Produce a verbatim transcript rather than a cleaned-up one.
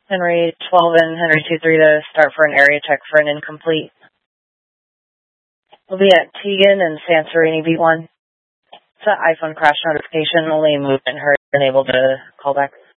Henry twelve and Henry two three to start for an area check for an incomplete. We'll be at Teagan and Santorini B one. It's an iPhone crash notification, only movement heard, unable to call back.